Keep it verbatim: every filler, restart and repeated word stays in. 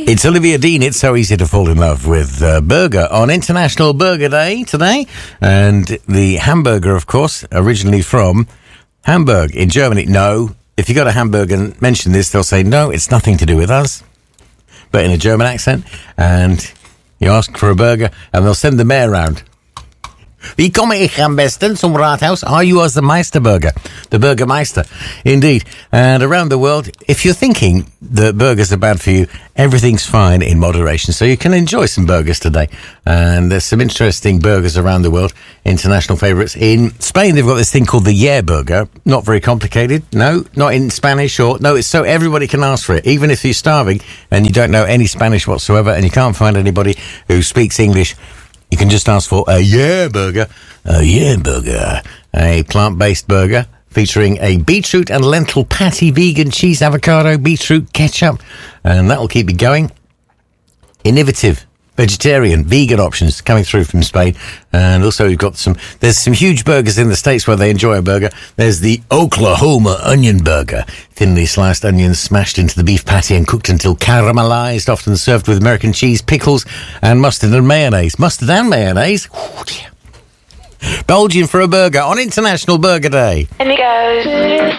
It's Olivia Dean. It's so easy to fall in love with uh, burger on International Burger Day today. And the hamburger, of course, originally from Hamburg in Germany. No, if you go to Hamburg and mention this, they'll say, no, it's nothing to do with us. But in a German accent. And you ask for a burger and they'll send the mayor round. Wie komme ich am besten zum Rathaus? Are you as the Meisterburger? The Burgermeister. Indeed. And around the world, if you're thinking that burgers are bad for you, everything's fine in moderation. So you can enjoy some burgers today. And there's some interesting burgers around the world. International favourites. In Spain, they've got this thing called the Yeah Burger. Not very complicated. No, not in Spanish or... No, it's so everybody can ask for it. Even if you're starving and you don't know any Spanish whatsoever and you can't find anybody who speaks English, you can just ask for a Yeah Burger, a Yeah Burger, a plant-based burger featuring a beetroot and lentil patty, vegan cheese, avocado, beetroot, ketchup, and that'll keep you going. Innovative, vegetarian, vegan options coming through from Spain. And also we've got some, there's some huge burgers in the States where they enjoy a burger. There's the Oklahoma onion burger. Thinly sliced onions smashed into the beef patty and cooked until caramelized, often served with American cheese, pickles, and mustard and mayonnaise. Mustard and mayonnaise. Ooh, yeah. Belgian for a burger on International Burger Day. And it goes.